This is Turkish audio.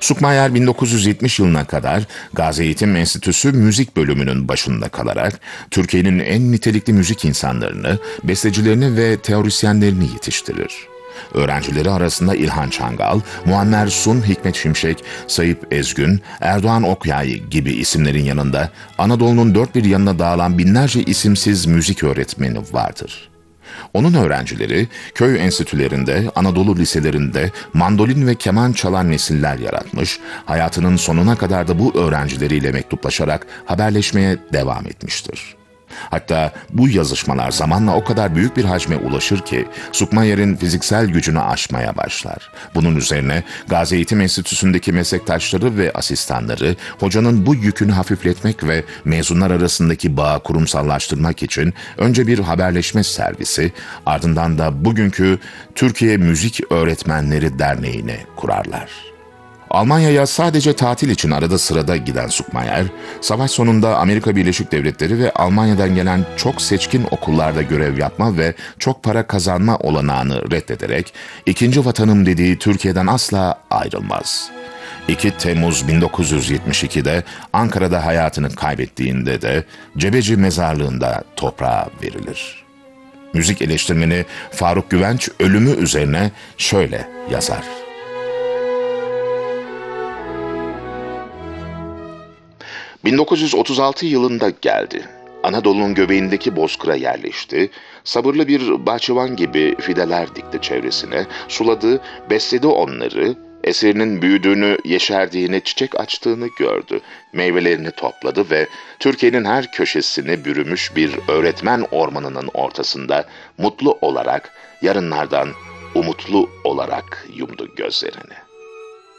Sukmayer 1970 yılına kadar Gazi Eğitim Enstitüsü müzik bölümünün başında kalarak Türkiye'nin en nitelikli müzik insanlarını, bestecilerini ve teorisyenlerini yetiştirir. Öğrencileri arasında İlhan Çangal, Muammer Sun, Hikmet Şimşek, Sayıp Ezgün, Erdoğan Okyay gibi isimlerin yanında Anadolu'nun dört bir yanına dağılan binlerce isimsiz müzik öğretmeni vardır. Onun öğrencileri köy enstitülerinde, Anadolu liselerinde mandolin ve keman çalan nesiller yaratmış, hayatının sonuna kadar da bu öğrencileriyle mektuplaşarak haberleşmeye devam etmiştir. Hatta bu yazışmalar zamanla o kadar büyük bir hacme ulaşır ki Sukmayer'in fiziksel gücünü aşmaya başlar. Bunun üzerine Gazi Eğitim Enstitüsü'ndeki meslektaşları ve asistanları hocanın bu yükünü hafifletmek ve mezunlar arasındaki bağı kurumsallaştırmak için önce bir haberleşme servisi, ardından da bugünkü Türkiye Müzik Öğretmenleri Derneği'ni kurarlar. Almanya'ya sadece tatil için arada sırada giden Sukmayer, savaş sonunda Amerika Birleşik Devletleri ve Almanya'dan gelen çok seçkin okullarda görev yapma ve çok para kazanma olanağını reddederek ikinci vatanım dediği Türkiye'den asla ayrılmaz. 2 Temmuz 1972'de Ankara'da hayatını kaybettiğinde de Cebeci mezarlığında toprağa verilir. Müzik eleştirmeni Faruk Güvenç ölümü üzerine şöyle yazar. 1936 yılında geldi. Anadolu'nun göbeğindeki bozkıra yerleşti. Sabırlı bir bahçıvan gibi fideler dikti çevresine. Suladı, besledi onları. Eserinin büyüdüğünü, yeşerdiğini, çiçek açtığını gördü. Meyvelerini topladı ve Türkiye'nin her köşesini bürümüş bir öğretmen ormanının ortasında mutlu olarak, yarınlardan umutlu olarak yumdu gözlerini.